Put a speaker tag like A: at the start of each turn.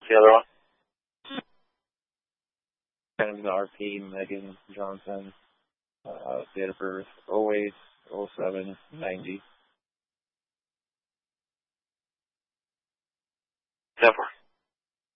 A: The other one?
B: Kind of RP Megan Johnson. Date of birth 08/07/90.
A: 10-4.